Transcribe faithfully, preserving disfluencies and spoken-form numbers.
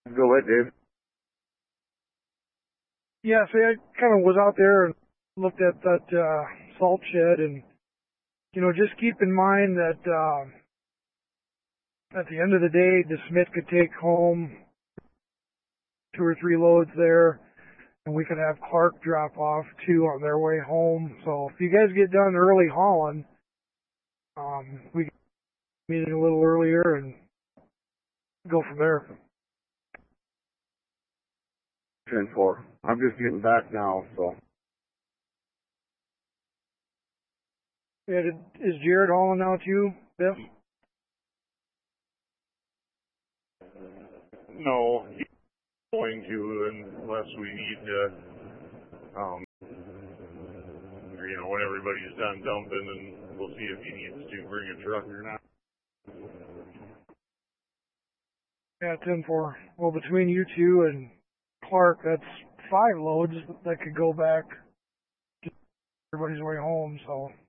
Go ahead, Dave. Yeah, see, I kind of was out there and looked at that uh, salt shed, and you know, just keep in mind that uh, at the end of the day, the Smith could take home two or three loads there, and we could have Clark drop off too on their way home. So if you guys get done early hauling, um, we can meet a little earlier and go from there. ten four. I'm just getting back now, so. Yeah, did, is Jared hauling out too, Biff? No, he's going to unless we need to, um, you know, when everybody's done dumping, and we'll see if he needs to bring a truck or not. Yeah, ten four. Well, between you two and Clark, that's five loads that could go back to everybody's way home, so